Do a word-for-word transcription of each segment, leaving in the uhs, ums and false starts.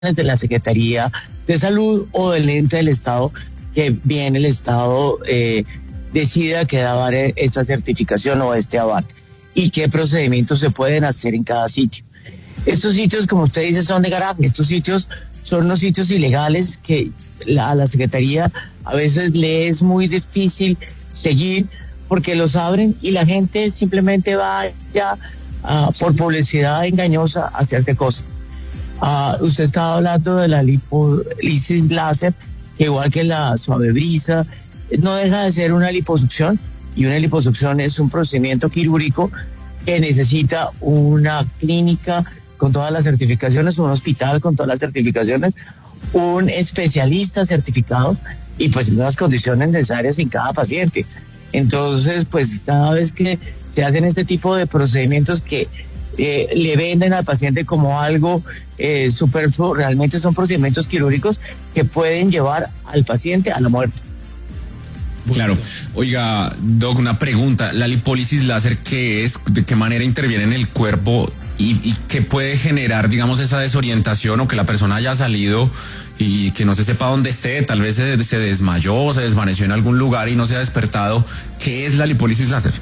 de la Secretaría de Salud o del ente del Estado, que bien el Estado eh, decida que dar esta certificación o este aval, y qué procedimientos se pueden hacer en cada sitio. Estos sitios, como usted dice, son de garaje. Estos sitios son los sitios ilegales que la, a la Secretaría a veces le es muy difícil seguir porque los abren y la gente simplemente va ya uh, por publicidad engañosa a hacerte cosas. Uh, usted estaba hablando de la lipólisis láser, que igual que la suave brisa, no deja de ser una liposucción, y una liposucción es un procedimiento quirúrgico que necesita una clínica con todas las certificaciones, un hospital con todas las certificaciones, un especialista certificado y pues en las condiciones necesarias en cada paciente. Entonces, pues cada vez que se hacen este tipo de procedimientos que eh, le venden al paciente como algo eh, superfluo, realmente son procedimientos quirúrgicos que pueden llevar al paciente a la muerte. Claro. Oiga, Doc, una pregunta. ¿La lipólisis láser qué es? ¿De qué manera interviene en el cuerpo? ¿Y, y qué puede generar, digamos, esa desorientación o que la persona haya salido y que no se sepa dónde esté? Tal vez se, se desmayó, se desvaneció en algún lugar y no se ha despertado. ¿Qué es la lipólisis láser?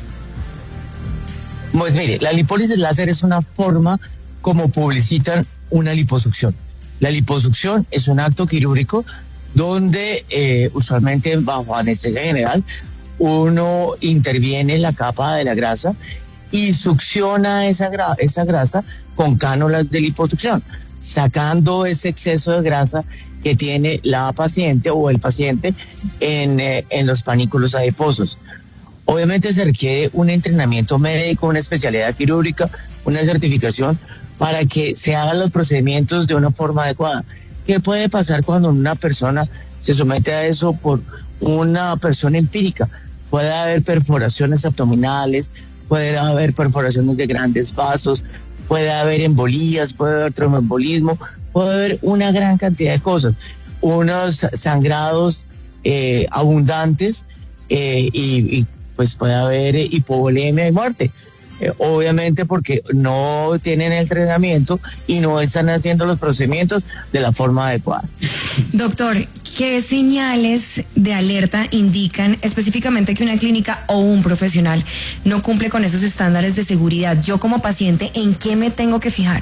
Pues mire, la lipólisis láser es una forma como publicitan una liposucción. La liposucción es un acto quirúrgico donde eh, usualmente bajo anestesia general uno interviene en la capa de la grasa y succiona esa, gra esa grasa con cánulas de liposucción, sacando ese exceso de grasa que tiene la paciente o el paciente en, eh, en los panículos adiposos. Obviamente se requiere un entrenamiento médico, una especialidad quirúrgica, una certificación para que se hagan los procedimientos de una forma adecuada. ¿Qué puede pasar cuando una persona se somete a eso por una persona empírica? Puede haber perforaciones abdominales, puede haber perforaciones de grandes vasos, puede haber embolías, puede haber tromboembolismo, puede haber una gran cantidad de cosas. Unos sangrados eh, abundantes eh, y, y pues puede haber hipovolemia y muerte. Eh, obviamente porque no tienen el entrenamiento y no están haciendo los procedimientos de la forma adecuada. Doctor, ¿qué señales de alerta indican específicamente que una clínica o un profesional no cumple con esos estándares de seguridad? Yo como paciente, ¿en qué me tengo que fijar?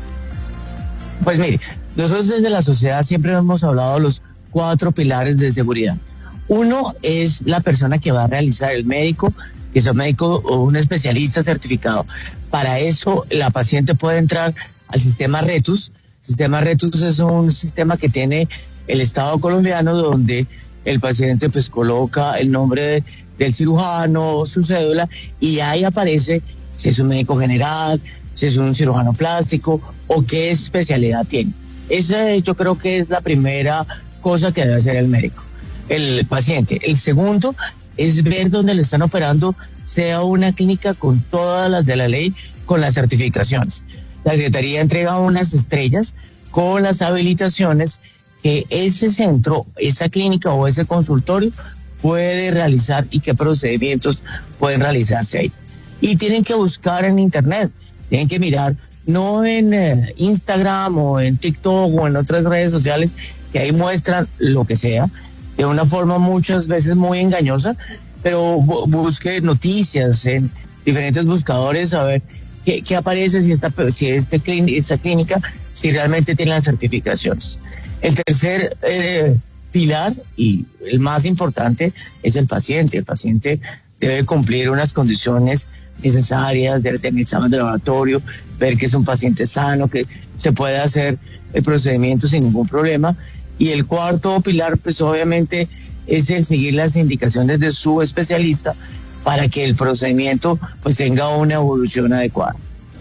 Pues mire, nosotros desde la sociedad siempre hemos hablado de los cuatro pilares de seguridad. Uno es la persona que va a realizar, el médico, que es un médico o un especialista certificado. Para eso la paciente puede entrar al sistema RETUS. El sistema RETUS es un sistema que tiene el Estado colombiano, donde el paciente pues coloca el nombre de, del cirujano, su cédula, y ahí aparece si es un médico general, si es un cirujano plástico o qué especialidad tiene. Esa yo creo que es la primera cosa que debe hacer el médico, el paciente. El segundo es ver dónde le están operando, sea una clínica con todas las de la ley, con las certificaciones. La Secretaría entrega unas estrellas con las habilitaciones que ese centro, esa clínica o ese consultorio puede realizar y qué procedimientos pueden realizarse ahí. Y tienen que buscar en internet, tienen que mirar, no en eh, Instagram o en TikTok o en otras redes sociales que ahí muestran lo que sea, de una forma muchas veces muy engañosa, pero bu busque noticias en diferentes buscadores a ver qué, qué aparece, si, esta, si este clín esta clínica, si realmente tiene las certificaciones. El tercer eh, pilar y el más importante es el paciente. El paciente debe cumplir unas condiciones necesarias, debe tener examen de laboratorio, ver que es un paciente sano, que se puede hacer el procedimiento sin ningún problema. Y el cuarto pilar, pues obviamente, es el seguir las indicaciones de su especialista para que el procedimiento pues tenga una evolución adecuada.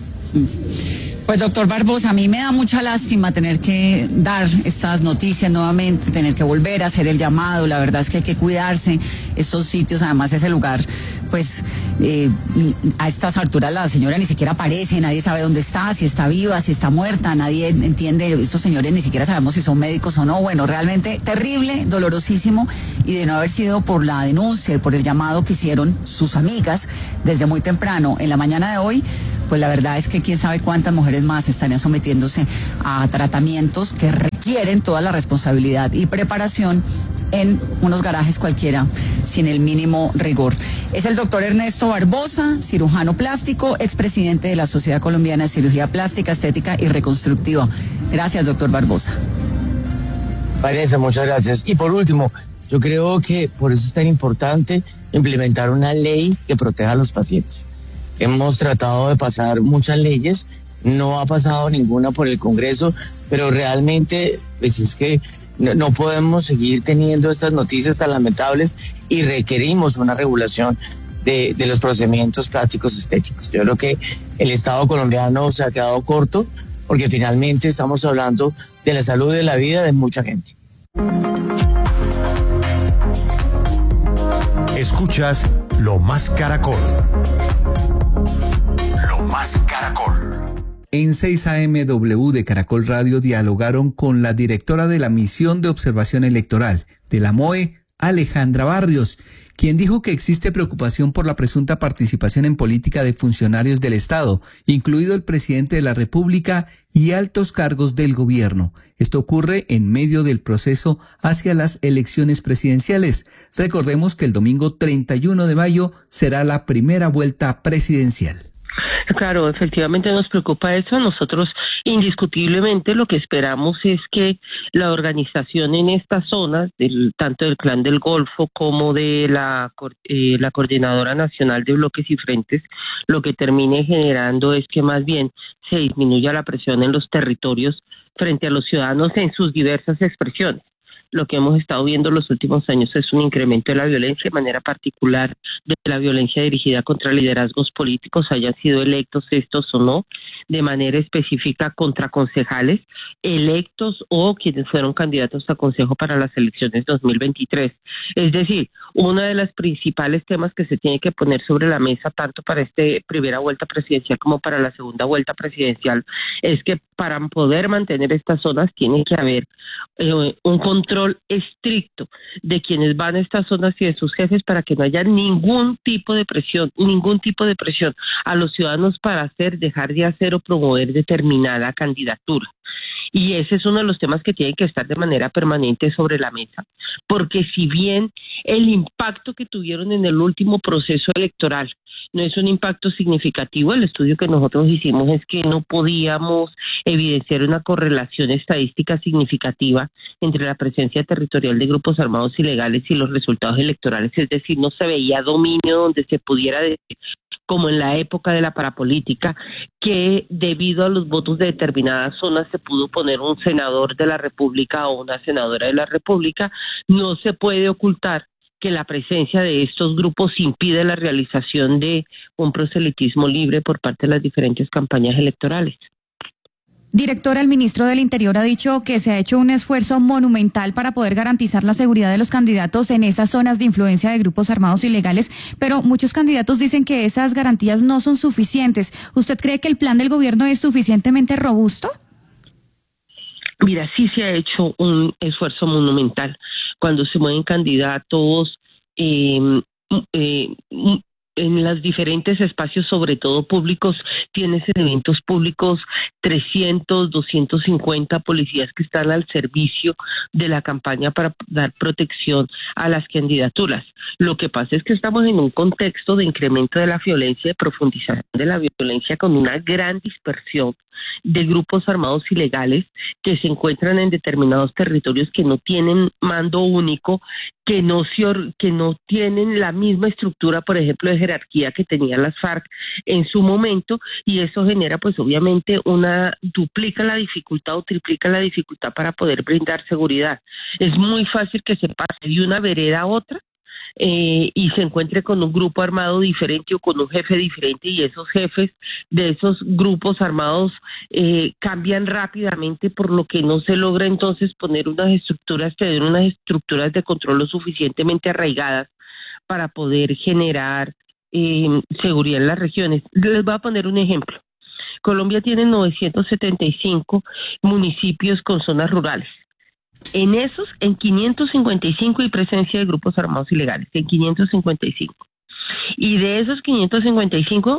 Pues doctor Barbosa, a mí me da mucha lástima tener que dar estas noticias nuevamente, tener que volver a hacer el llamado. La verdad es que hay que cuidarse estos sitios, además ese lugar, pues eh, a estas alturas la señora ni siquiera aparece, nadie sabe dónde está, si está viva, si está muerta, nadie entiende, estos señores ni siquiera sabemos si son médicos o no. Bueno, realmente terrible, dolorosísimo, y de no haber sido por la denuncia y por el llamado que hicieron sus amigas desde muy temprano en la mañana de hoy, pues la verdad es que quién sabe cuántas mujeres más estarían sometiéndose a tratamientos que requieren toda la responsabilidad y preparación en unos garajes cualquiera, sin el mínimo rigor. Es el doctor Ernesto Barbosa, cirujano plástico, expresidente de la Sociedad Colombiana de Cirugía Plástica, Estética y Reconstructiva. Gracias, doctor Barbosa. Vanessa, muchas gracias. Y por último, yo creo que por eso es tan importante implementar una ley que proteja a los pacientes. Hemos tratado de pasar muchas leyes, no ha pasado ninguna por el Congreso, pero realmente pues es que no, no podemos seguir teniendo estas noticias tan lamentables y requerimos una regulación de, de los procedimientos plásticos estéticos. Yo creo que el Estado colombiano se ha quedado corto porque finalmente estamos hablando de la salud y de la vida de mucha gente. Escuchas Lo Más Caracol. Lo Más Caracol. En seis A M W de Caracol Radio dialogaron con la directora de la Misión de Observación Electoral de la M O E, Alejandra Barrios, quien dijo que existe preocupación por la presunta participación en política de funcionarios del Estado, incluido el presidente de la República y altos cargos del gobierno. Esto ocurre en medio del proceso hacia las elecciones presidenciales. Recordemos que el domingo treinta y uno de mayo será la primera vuelta presidencial. Claro, efectivamente nos preocupa eso. Nosotros indiscutiblemente lo que esperamos es que la organización en estas zonas, del, tanto del Clan del Golfo como de la, eh, la Coordinadora Nacional de Bloques y Frentes, lo que termine generando es que más bien se disminuya la presión en los territorios frente a los ciudadanos en sus diversas expresiones. Lo que hemos estado viendo los últimos años es un incremento de la violencia, de manera particular de la violencia dirigida contra liderazgos políticos, hayan sido electos estos o no, de manera específica contra concejales electos o quienes fueron candidatos a consejo para las elecciones dos mil veintitrés. Es decir, uno de los principales temas que se tiene que poner sobre la mesa, tanto para esta primera vuelta presidencial como para la segunda vuelta presidencial, es que para poder mantener estas zonas tiene que haber eh, un control estricto de quienes van a estas zonas y de sus jefes para que no haya ningún tipo de presión, ningún tipo de presión a los ciudadanos para hacer, dejar de hacer o promover determinada candidatura. Y ese es uno de los temas que tienen que estar de manera permanente sobre la mesa, porque si bien el impacto que tuvieron en el último proceso electoral no es un impacto significativo, el estudio que nosotros hicimos es que no podíamos evidenciar una correlación estadística significativa entre la presencia territorial de grupos armados ilegales y los resultados electorales, es decir, no se veía dominio donde se pudiera decir, como en la época de la parapolítica, que debido a los votos de determinadas zonas se pudo poner un senador de la República o una senadora de la República. No se puede ocultar que la presencia de estos grupos impide la realización de un proselitismo libre por parte de las diferentes campañas electorales. Directora, el ministro del Interior ha dicho que se ha hecho un esfuerzo monumental para poder garantizar la seguridad de los candidatos en esas zonas de influencia de grupos armados ilegales, pero muchos candidatos dicen que esas garantías no son suficientes. ¿Usted cree que el plan del gobierno es suficientemente robusto? Mira, sí se ha hecho un esfuerzo monumental cuando se mueven candidatos eh, eh, en los diferentes espacios, sobre todo públicos. Tienes en eventos públicos trescientos, doscientos cincuenta policías que están al servicio de la campaña para dar protección a las candidaturas. Lo que pasa es que estamos en un contexto de incremento de la violencia, de profundización de la violencia, con una gran dispersión de grupos armados ilegales que se encuentran en determinados territorios, que no tienen mando único, que no se or- que no tienen la misma estructura, por ejemplo, de jerarquía que tenían las FARC en su momento, y eso genera pues obviamente una, duplica la dificultad o triplica la dificultad para poder brindar seguridad. Es muy fácil que se pase de una vereda a otra Eh, y se encuentre con un grupo armado diferente o con un jefe diferente, y esos jefes de esos grupos armados eh, cambian rápidamente, por lo que no se logra entonces poner unas estructuras, tener unas estructuras de control lo suficientemente arraigadas para poder generar eh, seguridad en las regiones. Les voy a poner un ejemplo. Colombia tiene novecientos setenta y cinco municipios con zonas rurales. En esos, en quinientos cincuenta y cinco hay presencia de grupos armados ilegales, en quinientos cincuenta y cinco. Y de esos quinientos cincuenta y cinco,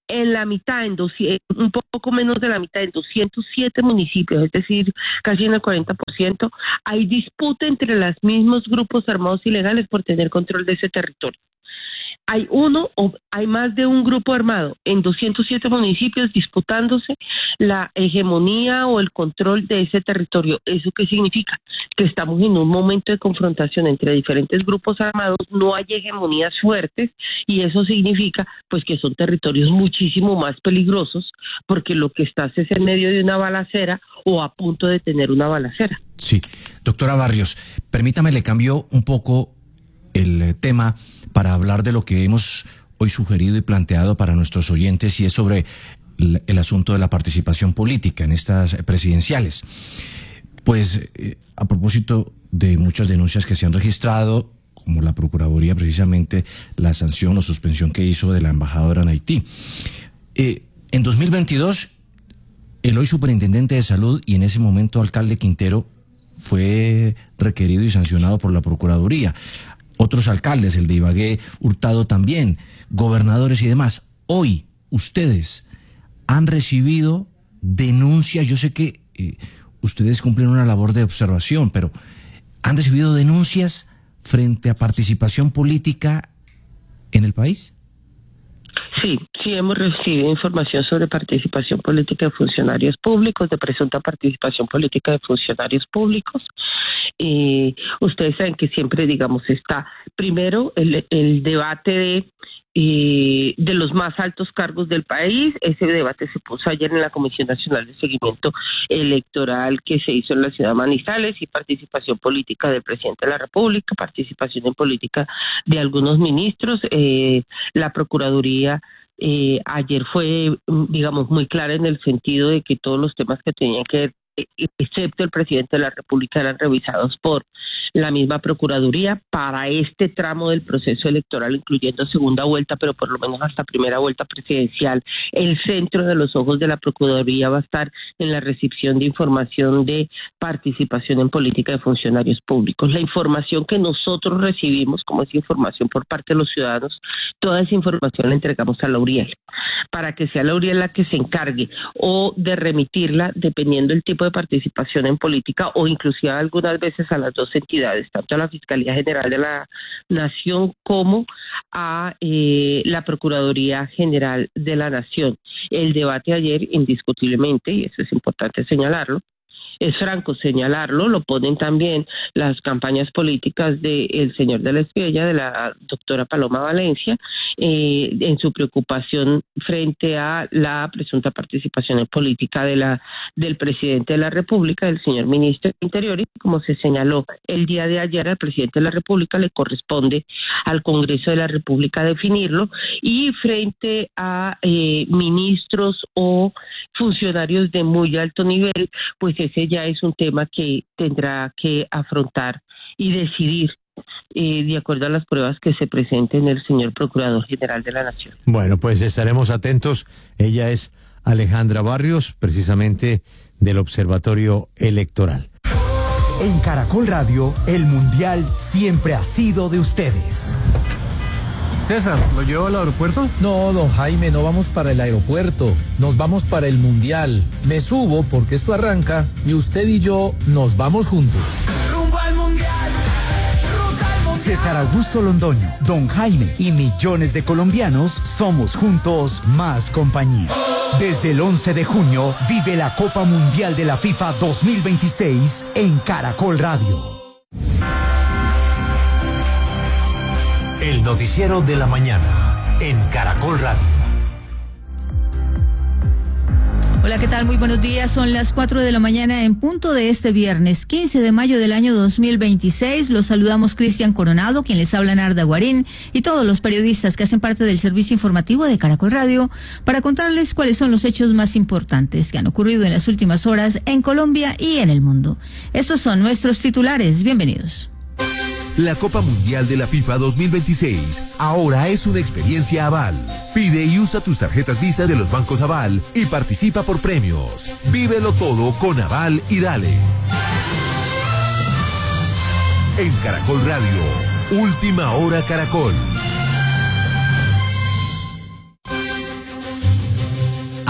en la mitad, en doscientos, un poco menos de la mitad, en doscientos siete municipios, es decir, casi en el cuarenta por ciento, hay disputa entre los mismos grupos armados ilegales por tener control de ese territorio. Hay uno o hay más de un grupo armado en doscientos siete municipios disputándose la hegemonía o el control de ese territorio. ¿Eso qué significa? Que estamos en un momento de confrontación entre diferentes grupos armados, no hay hegemonías fuertes y eso significa pues que son territorios muchísimo más peligrosos porque lo que estás es en medio de una balacera o a punto de tener una balacera. Sí, doctora Barrios, permítame le cambio un poco el tema para hablar de lo que hemos hoy sugerido y planteado para nuestros oyentes, y es sobre el, el asunto de la participación política en estas presidenciales. Pues eh, a propósito de muchas denuncias que se han registrado, como la Procuraduría, precisamente la sanción o suspensión que hizo de la embajadora en Haití. Eh, en dos mil veintidós, el hoy superintendente de salud y en ese momento alcalde Quintero fue requerido y sancionado por la Procuraduría. Otros alcaldes, el de Ibagué, Hurtado también, gobernadores y demás. Hoy, ustedes han recibido denuncias, yo sé que eh, ustedes cumplen una labor de observación, pero ¿han recibido denuncias frente a participación política en el país? Sí, sí hemos recibido información sobre participación política de funcionarios públicos, de presunta participación política de funcionarios públicos. Y ustedes saben que siempre, digamos, está primero el, el debate de, eh, de los más altos cargos del país. Ese debate se puso ayer en la Comisión Nacional de Seguimiento Electoral que se hizo en la ciudad de Manizales, y participación política del presidente de la República, participación en política de algunos ministros. Eh, la Procuraduría eh, ayer fue, digamos, muy clara en el sentido de que todos los temas que tenían que ver, excepto el presidente de la República, eran revisados por la misma Procuraduría para este tramo del proceso electoral, incluyendo segunda vuelta, pero por lo menos hasta primera vuelta presidencial. El centro de los ojos de la Procuraduría va a estar en la recepción de información de participación en política de funcionarios públicos. La información que nosotros recibimos, como es información por parte de los ciudadanos, toda esa información la entregamos a la Uriel, para que sea la Uriel la que se encargue o de remitirla, dependiendo del tipo de participación en política, o inclusive algunas veces a las dos entidades, tanto a la Fiscalía General de la Nación como a eh, la Procuraduría General de la Nación. El debate ayer, indiscutiblemente, y eso es importante señalarlo, es franco señalarlo, lo ponen también las campañas políticas del señor de la Espriella, de la doctora Paloma Valencia, eh, en su preocupación frente a la presunta participación en política de la del presidente de la República, del señor ministro del Interior, y como se señaló el día de ayer, al presidente de la República le corresponde al Congreso de la República definirlo, y frente a eh, ministros o funcionarios de muy alto nivel, pues ese ya es un tema que tendrá que afrontar y decidir eh, de acuerdo a las pruebas que se presenten el señor Procurador General de la Nación. Bueno, pues estaremos atentos. Ella es Alejandra Barrios, precisamente del Observatorio Electoral. En Caracol Radio, el Mundial siempre ha sido de ustedes. César, ¿lo llevo al aeropuerto? No, don Jaime, no vamos para el aeropuerto, nos vamos para el Mundial. Me subo porque esto arranca y usted y yo nos vamos juntos. ¡Rumbo al Mundial! ¡Ruta al Mundial! César Augusto Londoño, don Jaime y millones de colombianos somos juntos más compañía. Desde el once de junio vive la Copa Mundial de la FIFA dos mil veintiséis en Caracol Radio. El noticiero de la mañana en Caracol Radio. Hola, ¿qué tal? Muy buenos días. Son las cuatro de la mañana en punto de este viernes, quince de mayo del año dos mil veintiséis. Los saludamos Cristian Coronado, quien les habla Narda Guarín, y todos los periodistas que hacen parte del servicio informativo de Caracol Radio, para contarles cuáles son los hechos más importantes que han ocurrido en las últimas horas en Colombia y en el mundo. Estos son nuestros titulares. Bienvenidos. La Copa Mundial de la FIFA dos mil veintiséis ahora es una experiencia Aval. Pide y usa tus tarjetas Visa de los bancos Aval y participa por premios. Vívelo todo con Aval y dale. En Caracol Radio, Última Hora Caracol.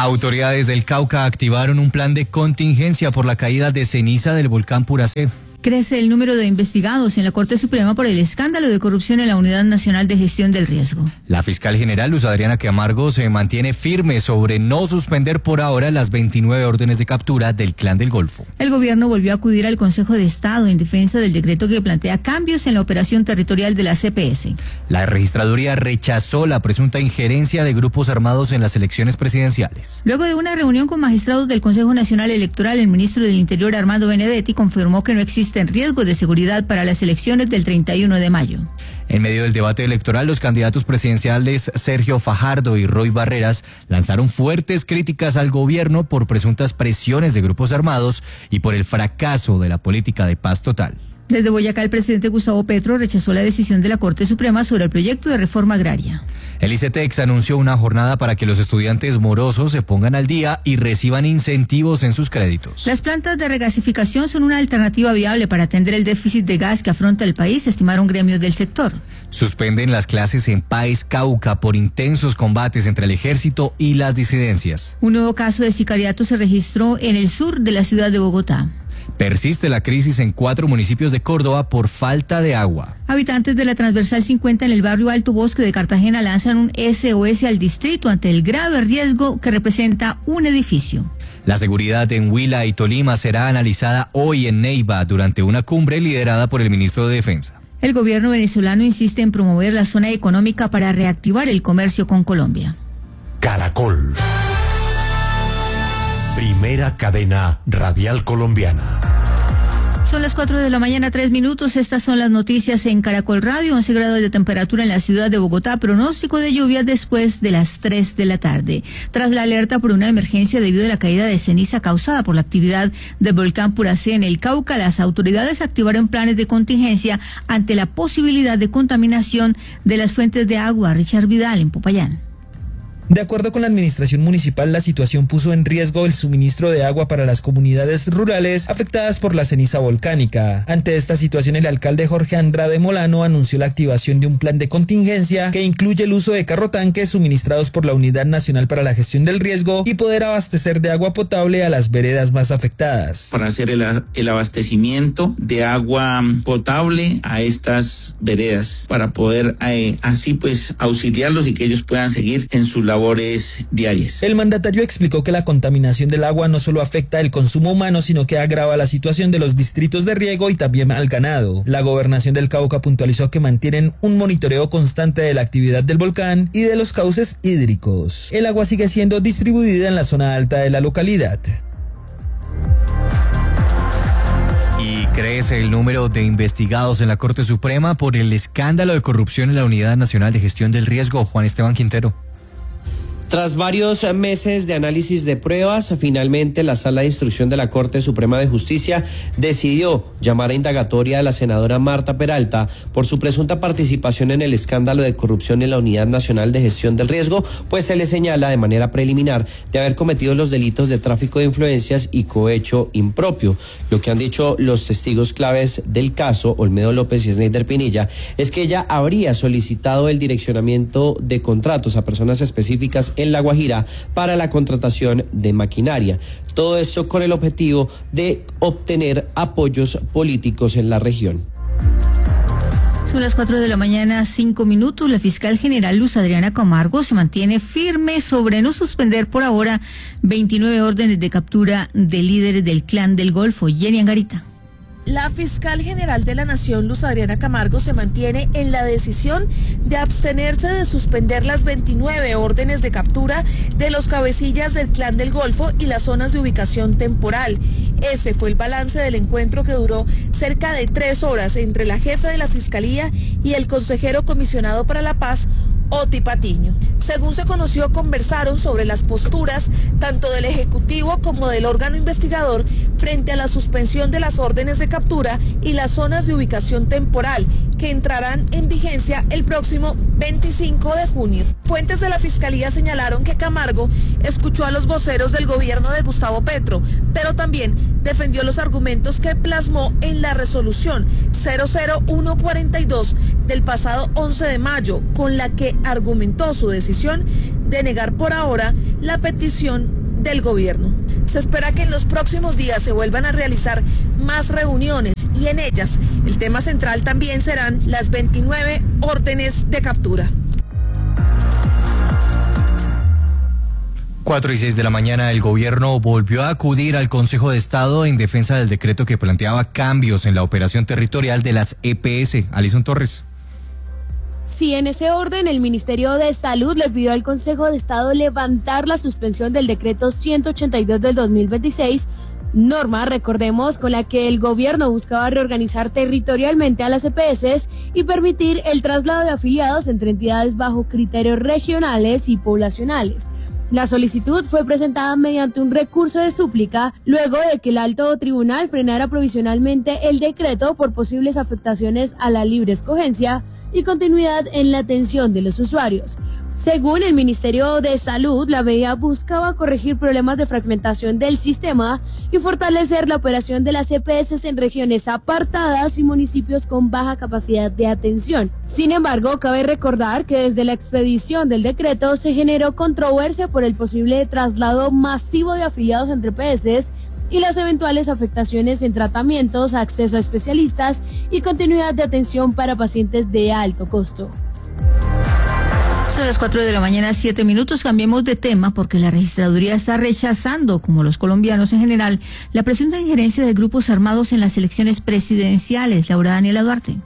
Autoridades del Cauca activaron un plan de contingencia por la caída de ceniza del volcán Puracé. Crece el número de investigados en la Corte Suprema por el escándalo de corrupción en la Unidad Nacional de Gestión del Riesgo. La fiscal general Luz Adriana Camargo se mantiene firme sobre no suspender por ahora las veintinueve órdenes de captura del Clan del Golfo. El gobierno volvió a acudir al Consejo de Estado en defensa del decreto que plantea cambios en la operación territorial de la C P S. La registraduría rechazó la presunta injerencia de grupos armados en las elecciones presidenciales. Luego de una reunión con magistrados del Consejo Nacional Electoral, el ministro del Interior Armando Benedetti confirmó que no existe en riesgo de seguridad para las elecciones del treinta y uno de mayo. En medio del debate electoral, los candidatos presidenciales Sergio Fajardo y Roy Barreras lanzaron fuertes críticas al gobierno por presuntas presiones de grupos armados y por el fracaso de la política de paz total. Desde Boyacá, el presidente Gustavo Petro rechazó la decisión de la Corte Suprema sobre el proyecto de reforma agraria. El ICETEX anunció una jornada para que los estudiantes morosos se pongan al día y reciban incentivos en sus créditos. Las plantas de regasificación son una alternativa viable para atender el déficit de gas que afronta el país, estimaron gremios del sector. Suspenden las clases en Páez, Cauca, por intensos combates entre el ejército y las disidencias. Un nuevo caso de sicariato se registró en el sur de la ciudad de Bogotá. Persiste la crisis en cuatro municipios de Córdoba por falta de agua. Habitantes de la Transversal cincuenta en el barrio Alto Bosque de Cartagena lanzan un S O S al distrito ante el grave riesgo que representa un edificio. La seguridad en Huila y Tolima será analizada hoy en Neiva durante una cumbre liderada por el ministro de Defensa. El gobierno venezolano insiste en promover la zona económica para reactivar el comercio con Colombia. Caracol. Primera cadena radial colombiana. Son las cuatro de la mañana, tres minutos. Estas son las noticias en Caracol Radio. once grados de temperatura en la ciudad de Bogotá. Pronóstico de lluvia después de las tres de la tarde. Tras la alerta por una emergencia debido a la caída de ceniza causada por la actividad del volcán Puracé en el Cauca, las autoridades activaron planes de contingencia ante la posibilidad de contaminación de las fuentes de agua. Richard Vidal en Popayán. De acuerdo con la administración municipal, la situación puso en riesgo el suministro de agua para las comunidades rurales afectadas por la ceniza volcánica. Ante esta situación, el alcalde Jorge Andrade Molano anunció la activación de un plan de contingencia que incluye el uso de carrotanques suministrados por la Unidad Nacional para la Gestión del Riesgo y poder abastecer de agua potable a las veredas más afectadas. Para hacer el, el abastecimiento de agua potable a estas veredas, para poder eh, así pues auxiliarlos y que ellos puedan seguir en su labor labores diarias. El mandatario explicó que la contaminación del agua no solo afecta el consumo humano, sino que agrava la situación de los distritos de riego y también al ganado. La gobernación del Cauca puntualizó que mantienen un monitoreo constante de la actividad del volcán y de los cauces hídricos. El agua sigue siendo distribuida en la zona alta de la localidad. Y crece el número de investigados en la Corte Suprema por el escándalo de corrupción en la Unidad Nacional de Gestión del Riesgo. Juan Esteban Quintero. Tras varios meses de análisis de pruebas, finalmente la Sala de Instrucción de la Corte Suprema de Justicia decidió llamar a indagatoria a la senadora Marta Peralta por su presunta participación en el escándalo de corrupción en la Unidad Nacional de Gestión del Riesgo, pues se le señala de manera preliminar de haber cometido los delitos de tráfico de influencias y cohecho impropio. Lo que han dicho los testigos claves del caso, Olmedo López y Sneider Pinilla, es que ella habría solicitado el direccionamiento de contratos a personas específicas en La Guajira para la contratación de maquinaria. Todo esto con el objetivo de obtener apoyos políticos en la región. Son las cuatro de la mañana, cinco minutos. La fiscal general Luz Adriana Camargo se mantiene firme sobre no suspender por ahora veintinueve órdenes de captura de líderes del Clan del Golfo. Jenny Angarita. La fiscal general de la Nación, Luz Adriana Camargo, se mantiene en la decisión de abstenerse de suspender las veintinueve órdenes de captura de los cabecillas del Clan del Golfo y las zonas de ubicación temporal. Ese fue el balance del encuentro que duró cerca de tres horas entre la jefe de la Fiscalía y el consejero comisionado para la paz, Oti Patiño. Según se conoció, conversaron sobre las posturas tanto del Ejecutivo como del órgano investigador frente a la suspensión de las órdenes de captura y las zonas de ubicación temporal que entrarán en vigencia el próximo veinticinco de junio. Fuentes de la Fiscalía señalaron que Camargo escuchó a los voceros del gobierno de Gustavo Petro, pero también defendió los argumentos que plasmó en la resolución cero cero uno cuarenta y dos del pasado once de mayo, con la que argumentó su decisión denegar por ahora la petición del gobierno. Se espera que en los próximos días se vuelvan a realizar más reuniones y en ellas el tema central también serán las veintinueve órdenes de captura. Cuatro y seis de la mañana, el gobierno volvió a acudir al Consejo de Estado en defensa del decreto que planteaba cambios en la operación territorial de las E P S. Alison Torres. Sí, en ese orden, el Ministerio de Salud le pidió al Consejo de Estado levantar la suspensión del decreto ciento ochenta y dos del dos mil veintiséis, norma, recordemos, con la que el gobierno buscaba reorganizar territorialmente a las E P S y permitir el traslado de afiliados entre entidades bajo criterios regionales y poblacionales. La solicitud fue presentada mediante un recurso de súplica luego de que el alto tribunal frenara provisionalmente el decreto por posibles afectaciones a la libre escogencia y continuidad en la atención de los usuarios. Según el Ministerio de Salud, la medida buscaba corregir problemas de fragmentación del sistema y fortalecer la operación de las E P S en regiones apartadas y municipios con baja capacidad de atención. Sin embargo, cabe recordar que desde la expedición del decreto se generó controversia por el posible traslado masivo de afiliados entre E P S y las eventuales afectaciones en tratamientos, acceso a especialistas y continuidad de atención para pacientes de alto costo. Son las cuatro de la mañana, siete minutos. Cambiemos de tema porque la registraduría está rechazando, como los colombianos en general, la presunta injerencia de grupos armados en las elecciones presidenciales. Laura Daniela Duarte.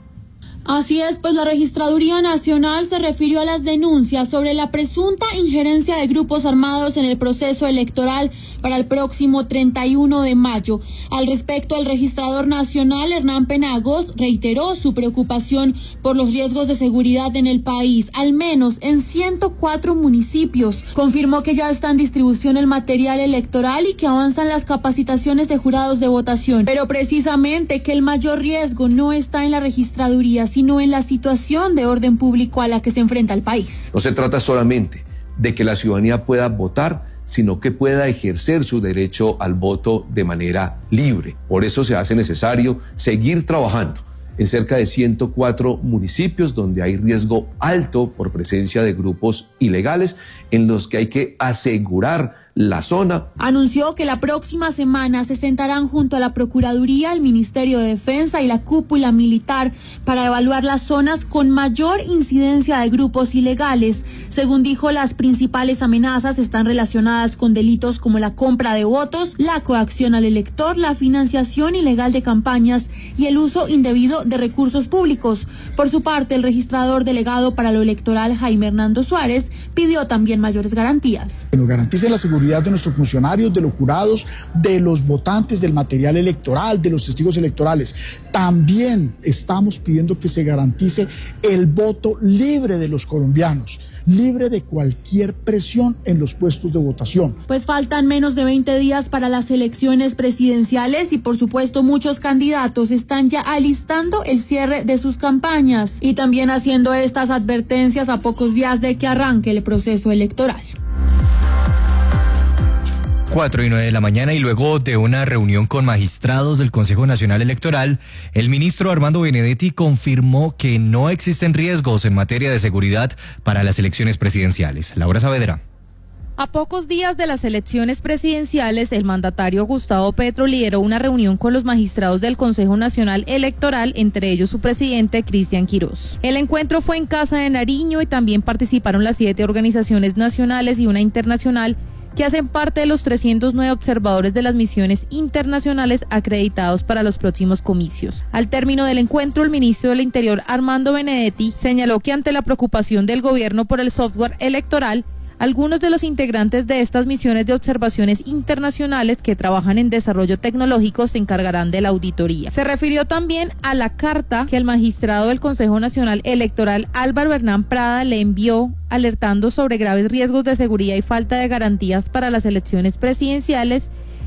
Así es, pues la Registraduría Nacional se refirió a las denuncias sobre la presunta injerencia de grupos armados en el proceso electoral para el próximo treinta y uno de mayo. Al respecto, el registrador nacional, Hernán Penagos, reiteró su preocupación por los riesgos de seguridad en el país, al menos en ciento cuatro municipios. Confirmó que ya está en distribución el material electoral y que avanzan las capacitaciones de jurados de votación, pero precisamente que el mayor riesgo no está en la registraduría, sino en la situación de orden público a la que se enfrenta el país. No se trata solamente de que la ciudadanía pueda votar, sino que pueda ejercer su derecho al voto de manera libre. Por eso se hace necesario seguir trabajando en cerca de ciento cuatro municipios donde hay riesgo alto por presencia de grupos ilegales, en los que hay que asegurar la zona. Anunció que la próxima semana se sentarán junto a la Procuraduría, el Ministerio de Defensa y la cúpula militar para evaluar las zonas con mayor incidencia de grupos ilegales. Según dijo, las principales amenazas están relacionadas con delitos como la compra de votos, la coacción al elector, la financiación ilegal de campañas y el uso indebido de recursos públicos. Por su parte, el registrador delegado para lo electoral, Jaime Hernando Suárez, pidió también mayores garantías. Que nos garantice la seguridad de nuestros funcionarios, de los jurados, de los votantes, del material electoral, de los testigos electorales. También estamos pidiendo que se garantice el voto libre de los colombianos, libre de cualquier presión en los puestos de votación. Pues faltan menos de veinte días para las elecciones presidenciales y por supuesto muchos candidatos están ya alistando el cierre de sus campañas y también haciendo estas advertencias a pocos días de que arranque el proceso electoral. Cuatro y nueve de la mañana, y luego de una reunión con magistrados del Consejo Nacional Electoral, el ministro Armando Benedetti confirmó que no existen riesgos en materia de seguridad para las elecciones presidenciales. Laura Saavedra. A pocos días de las elecciones presidenciales, el mandatario Gustavo Petro lideró una reunión con los magistrados del Consejo Nacional Electoral, entre ellos su presidente, Cristian Quirós. El encuentro fue en Casa de Nariño y también participaron las siete organizaciones nacionales y una internacional que hacen parte de los trescientos nueve observadores de las misiones internacionales acreditados para los próximos comicios. Al término del encuentro, el ministro del Interior, Armando Benedetti, señaló que ante la preocupación del gobierno por el software electoral, algunos de los integrantes de estas misiones de observaciones internacionales que trabajan en desarrollo tecnológico se encargarán de la auditoría. Se refirió también a la carta que el magistrado del Consejo Nacional Electoral, Álvaro Hernán Prada, le envió alertando sobre graves riesgos de seguridad y falta de garantías para las elecciones presidenciales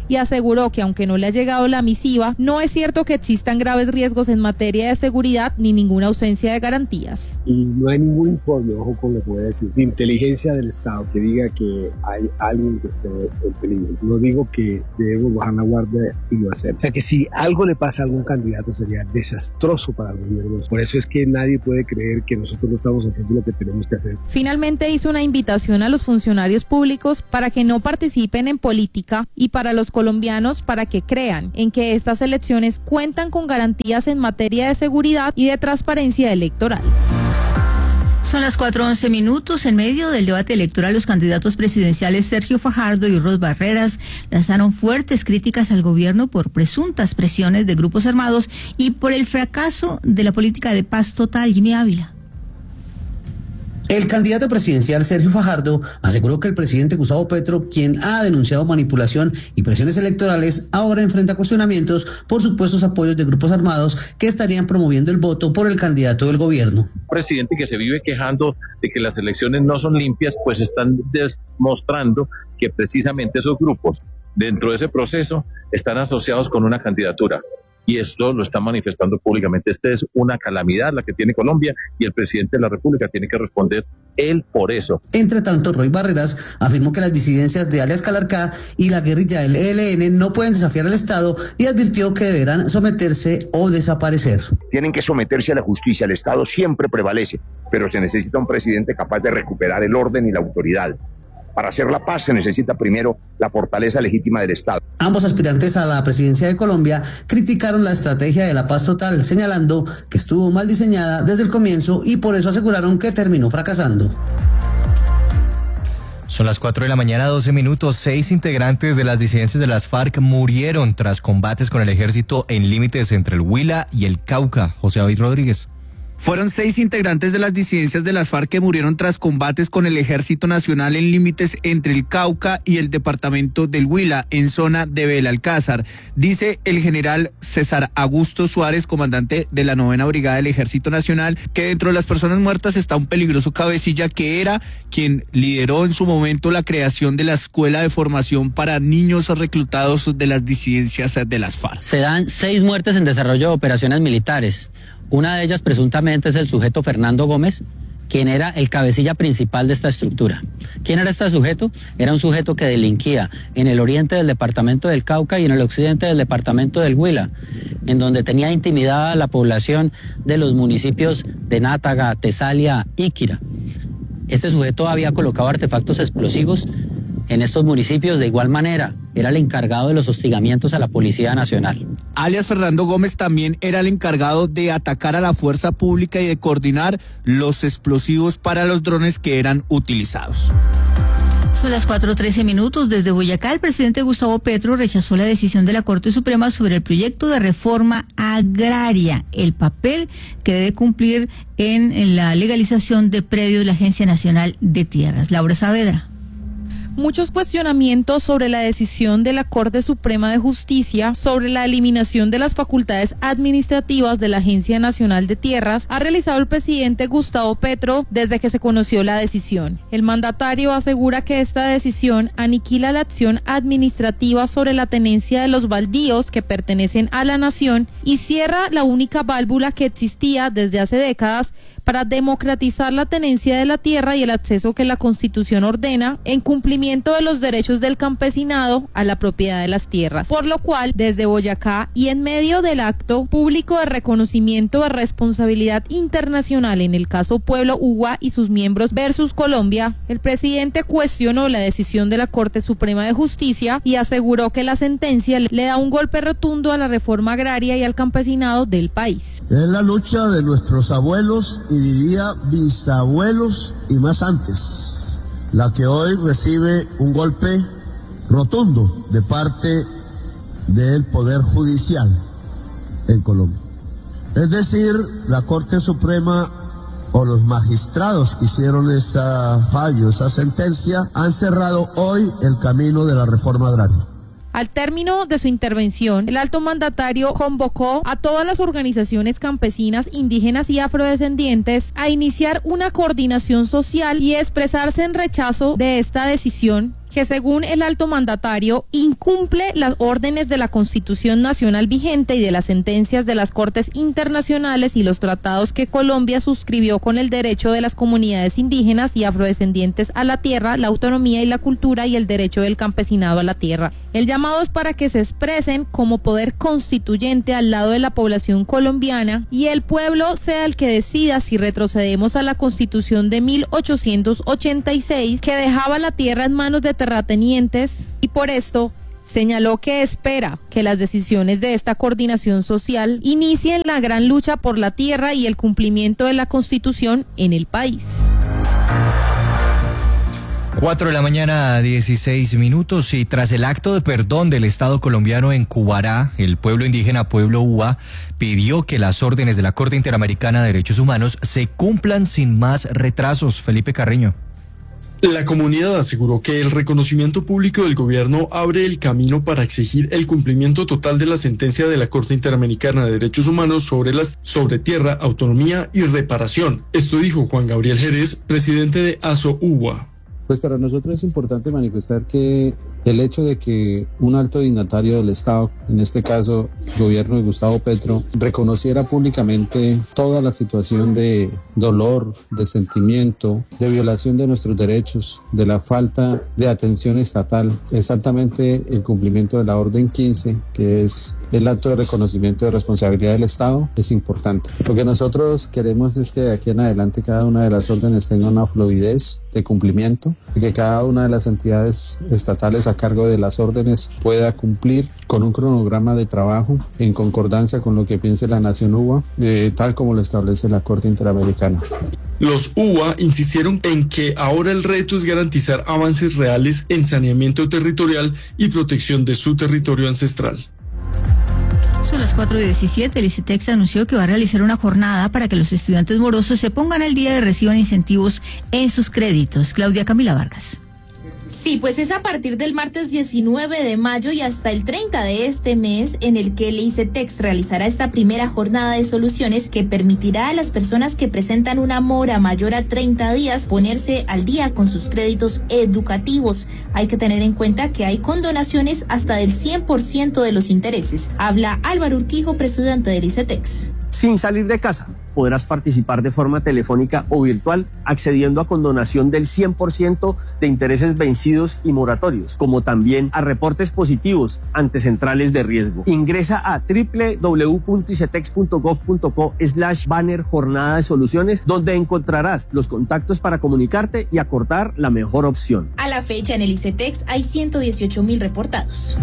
y aseguró que aunque no le ha llegado la misiva, no es cierto que existan graves riesgos en materia de seguridad ni ninguna ausencia de garantías. Y no hay ningún informe, ojo con lo que voy a decir, de inteligencia del Estado que diga que hay alguien que esté en peligro. No digo que debemos bajar la guardia y lo hacer. O sea que si algo le pasa a algún candidato sería desastroso para el gobierno. Por eso es que nadie puede creer que nosotros no estamos haciendo lo que tenemos que hacer. Finalmente hizo una invitación a los funcionarios públicos para que no participen en política y para los colombianos para que crean en que estas elecciones cuentan con garantías en materia de seguridad y de transparencia electoral. Son las cuatro once minutos. En medio del debate electoral, los candidatos presidenciales Sergio Fajardo y Roy Barreras lanzaron fuertes críticas al gobierno por presuntas presiones de grupos armados y por el fracaso de la política de paz total. Jimmy Ávila. El candidato presidencial Sergio Fajardo aseguró que el presidente Gustavo Petro, quien ha denunciado manipulación y presiones electorales, ahora enfrenta cuestionamientos por supuestos apoyos de grupos armados que estarían promoviendo el voto por el candidato del gobierno. Un presidente que se vive quejando de que las elecciones no son limpias, pues están demostrando que precisamente esos grupos dentro de ese proceso están asociados con una candidatura. Y esto lo está manifestando públicamente. Esta es una calamidad la que tiene Colombia y el presidente de la República tiene que responder él por eso. Entre tanto, Roy Barreras afirmó que las disidencias de alias Calarcá y la guerrilla del E L N no pueden desafiar al Estado y advirtió que deberán someterse o desaparecer. Tienen que someterse a la justicia. El Estado siempre prevalece, pero se necesita un presidente capaz de recuperar el orden y la autoridad. Para hacer la paz se necesita primero la fortaleza legítima del Estado. Ambos aspirantes a la presidencia de Colombia criticaron la estrategia de la paz total, señalando que estuvo mal diseñada desde el comienzo y por eso aseguraron que terminó fracasando. Son las cuatro de la mañana, doce minutos. Seis integrantes de las disidencias de las FARC murieron tras combates con el ejército en límites entre el Huila y el Cauca. José David Rodríguez. Fueron seis integrantes de las disidencias de las FARC que murieron tras combates con el Ejército Nacional en límites entre el Cauca y el departamento del Huila, en zona de Belalcázar. Dice el general César Augusto Suárez, comandante de la novena Brigada del Ejército Nacional, que dentro de las personas muertas está un peligroso cabecilla que era quien lideró en su momento la creación de la Escuela de Formación para Niños Reclutados de las disidencias de las FARC. Se dan seis muertes en desarrollo de operaciones militares. Una de ellas presuntamente es el sujeto Fernando Gómez, quien era el cabecilla principal de esta estructura. ¿Quién era este sujeto? Era un sujeto que delinquía en el oriente del departamento del Cauca y en el occidente del departamento del Huila, en donde tenía intimidada la población de los municipios de Nátaga, Tesalia, Íquira. Este sujeto había colocado artefactos explosivos en estos municipios. De igual manera, era el encargado de los hostigamientos a la Policía Nacional. Alias Fernando Gómez también era el encargado de atacar a la fuerza pública y de coordinar los explosivos para los drones que eran utilizados. Son las cuatro trece minutos. Desde Boyacá, el presidente Gustavo Petro rechazó la decisión de la Corte Suprema sobre el proyecto de reforma agraria, el papel que debe cumplir en la legalización de predios de la Agencia Nacional de Tierras. Laura Saavedra. Muchos cuestionamientos sobre la decisión de la Corte Suprema de Justicia sobre la eliminación de las facultades administrativas de la Agencia Nacional de Tierras ha realizado el presidente Gustavo Petro desde que se conoció la decisión. El mandatario asegura que esta decisión aniquila la acción administrativa sobre la tenencia de los baldíos que pertenecen a la nación y cierra la única válvula que existía desde hace décadas para democratizar la tenencia de la tierra y el acceso que la Constitución ordena en cumplimiento de los derechos del campesinado a la propiedad de las tierras. Por lo cual, desde Boyacá y en medio del acto público de reconocimiento de responsabilidad internacional en el caso Pueblo Uwa y sus miembros versus Colombia, el presidente cuestionó la decisión de la Corte Suprema de Justicia y aseguró que la sentencia le da un golpe rotundo a la reforma agraria y al campesinado del país. Es la lucha de nuestros abuelos y diría bisabuelos y más antes, la que hoy recibe un golpe rotundo de parte del Poder Judicial en Colombia. Es decir, la Corte Suprema o los magistrados que hicieron ese fallo, esa sentencia, han cerrado hoy el camino de la reforma agraria. Al término de su intervención, el alto mandatario convocó a todas las organizaciones campesinas, indígenas y afrodescendientes a iniciar una coordinación social y expresarse en rechazo de esta decisión que según el alto mandatario incumple las órdenes de la Constitución Nacional vigente y de las sentencias de las Cortes Internacionales y los tratados que Colombia suscribió con el derecho de las comunidades indígenas y afrodescendientes a la tierra, la autonomía y la cultura y el derecho del campesinado a la tierra. El llamado es para que se expresen como poder constituyente al lado de la población colombiana y el pueblo sea el que decida si retrocedemos a la Constitución de mil ochocientos ochenta y seis que dejaba la tierra en manos de terratenientes, y por esto señaló que espera que las decisiones de esta coordinación social inicien la gran lucha por la tierra y el cumplimiento de la Constitución en el país. Cuatro de la mañana, dieciséis minutos, y tras el acto de perdón del Estado colombiano en Cubará, el pueblo indígena Pueblo Uwa pidió que las órdenes de la Corte Interamericana de Derechos Humanos se cumplan sin más retrasos. Felipe Carreño. La comunidad aseguró que el reconocimiento público del gobierno abre el camino para exigir el cumplimiento total de la sentencia de la Corte Interamericana de Derechos Humanos sobre las sobre tierra, autonomía y reparación. Esto dijo Juan Gabriel Jerez, presidente de ASO Uwa. Pues para nosotros es importante manifestar que el hecho de que un alto dignatario del Estado, en este caso el gobierno de Gustavo Petro, reconociera públicamente toda la situación de dolor, de sentimiento, de violación de nuestros derechos, de la falta de atención estatal, exactamente el cumplimiento de la Orden quince, que es el acto de reconocimiento de responsabilidad del Estado, es importante. Lo que nosotros queremos es que de aquí en adelante cada una de las órdenes tenga una fluidez de cumplimiento, y que cada una de las entidades estatales a cargo de las órdenes pueda cumplir con un cronograma de trabajo en concordancia con lo que piense la Nación Uwa, eh, tal como lo establece la Corte Interamericana. Los Uwa insistieron en que ahora el reto es garantizar avances reales en saneamiento territorial y protección de su territorio ancestral. Son las cuatro y diecisiete, el ICETEX anunció que va a realizar una jornada para que los estudiantes morosos se pongan al día y reciban incentivos en sus créditos. Claudia Camila Vargas. Sí, pues es a partir del martes diecinueve de mayo y hasta el treinta de este mes en el que el ICETEX realizará esta primera jornada de soluciones que permitirá a las personas que presentan una mora mayor a treinta días ponerse al día con sus créditos educativos. Hay que tener en cuenta que hay condonaciones hasta del cien por ciento de los intereses. Habla Álvaro Urquijo, presidente del ICETEX. Sin salir de casa, podrás participar de forma telefónica o virtual, accediendo a condonación del cien por ciento de intereses vencidos y moratorios, como también a reportes positivos ante centrales de riesgo. Ingresa a doble u doble u doble u punto icetex punto gov punto co slash banner jornada de soluciones, donde encontrarás los contactos para comunicarte y acordar la mejor opción. A la fecha en el ICETEX hay ciento dieciocho mil reportados.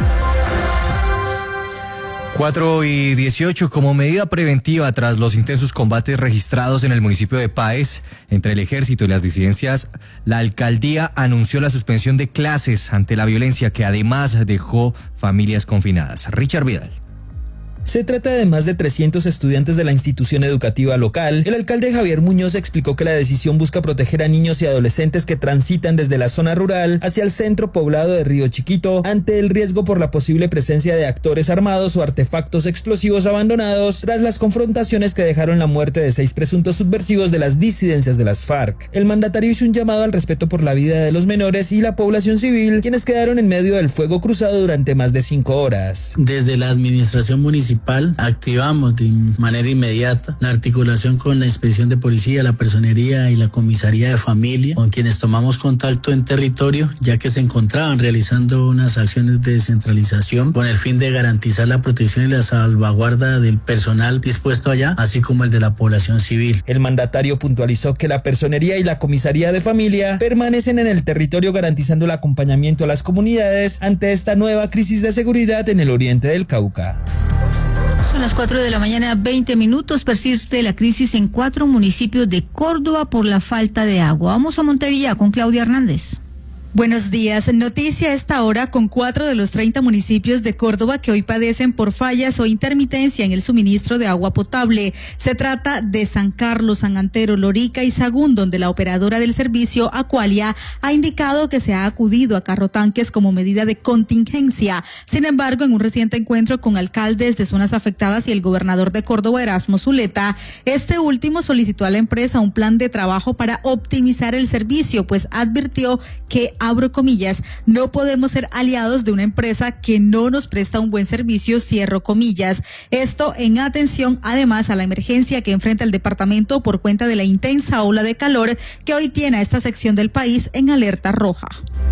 cuatro y dieciocho, como medida preventiva tras los intensos combates registrados en el municipio de Páez entre el ejército y las disidencias, la alcaldía anunció la suspensión de clases ante la violencia que además dejó familias confinadas. Richard Vidal. Se trata de más de trescientos estudiantes de la institución educativa local. El alcalde Javier Muñoz explicó que la decisión busca proteger a niños y adolescentes que transitan desde la zona rural hacia el centro poblado de Río Chiquito ante el riesgo por la posible presencia de actores armados o artefactos explosivos abandonados tras las confrontaciones que dejaron la muerte de seis presuntos subversivos de las disidencias de las FARC. El mandatario hizo un llamado al respeto por la vida de los menores y la población civil, quienes quedaron en medio del fuego cruzado durante más de cinco horas. Desde la administración municipal activamos de manera inmediata la articulación con la inspección de policía, la personería y la comisaría de familia, con quienes tomamos contacto en territorio, ya que se encontraban realizando unas acciones de descentralización con el fin de garantizar la protección y la salvaguarda del personal dispuesto allá, así como el de la población civil. El mandatario puntualizó que la personería y la comisaría de familia permanecen en el territorio garantizando el acompañamiento a las comunidades ante esta nueva crisis de seguridad en el oriente del Cauca. Son las cuatro de la mañana, veinte minutos. Persiste la crisis en cuatro municipios de Córdoba por la falta de agua. Vamos a Montería con Claudia Hernández. Buenos días. Noticia a esta hora con cuatro de los treinta municipios de Córdoba que hoy padecen por fallas o intermitencia en el suministro de agua potable. Se trata de San Carlos, San Antero, Lorica y Sagún, donde la operadora del servicio, Acualia, ha indicado que se ha acudido a carrotanques como medida de contingencia. Sin embargo, en un reciente encuentro con alcaldes de zonas afectadas y el gobernador de Córdoba, Erasmo Zuleta, este último solicitó a la empresa un plan de trabajo para optimizar el servicio, pues advirtió que abro comillas, no podemos ser aliados de una empresa que no nos presta un buen servicio, cierro comillas. Esto en atención además a la emergencia que enfrenta el departamento por cuenta de la intensa ola de calor que hoy tiene a esta sección del país en alerta roja.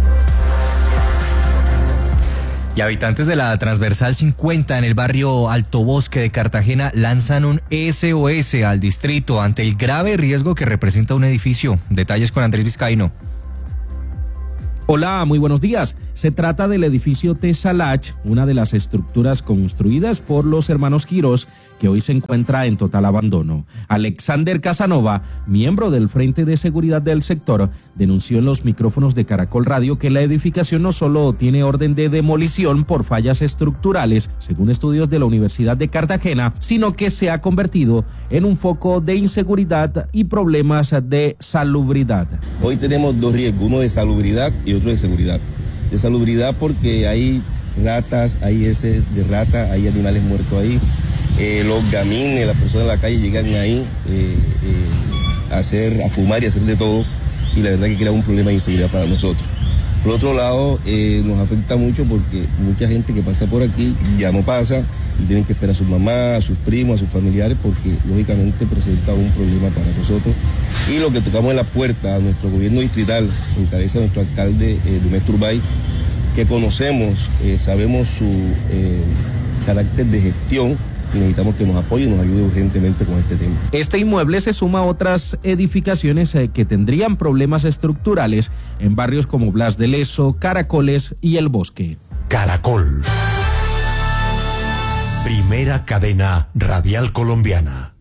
Y habitantes de la Transversal cincuenta en el barrio Alto Bosque de Cartagena lanzan un S O S al distrito ante el grave riesgo que representa un edificio. Detalles con Andrés Vizcaíno. Hola, muy buenos días. Se trata del edificio Tesalach, una de las estructuras construidas por los hermanos Quirós, que hoy se encuentra en total abandono. Alexander Casanova, miembro del Frente de Seguridad del sector, denunció en los micrófonos de Caracol Radio que la edificación no solo tiene orden de demolición por fallas estructurales, según estudios de la Universidad de Cartagena, sino que se ha convertido en un foco de inseguridad y problemas de salubridad. Hoy tenemos dos riesgos, uno de salubridad y otro de seguridad. De salubridad porque hay ratas, hay heces de rata, hay animales muertos ahí. Eh, los gamines, las personas en la calle llegan ahí eh, eh, a hacer, a fumar y a hacer de todo, y la verdad que crea un problema de inseguridad para nosotros. Por otro lado, eh, nos afecta mucho porque mucha gente que pasa por aquí ya no pasa y tienen que esperar a sus mamás, a sus primos, a sus familiares, porque lógicamente presenta un problema para nosotros. Y lo que tocamos en la puerta a nuestro gobierno distrital, en cabeza de nuestro alcalde eh, Dumés Turbay, que conocemos, eh, sabemos su eh, carácter de gestión, y necesitamos que nos apoye y nos ayude urgentemente con este tema. Este inmueble se suma a otras edificaciones eh, que tendrían problemas estructurales en barrios como Blas de Lezo, Caracoles y El Bosque. Caracol. Primera cadena radial colombiana.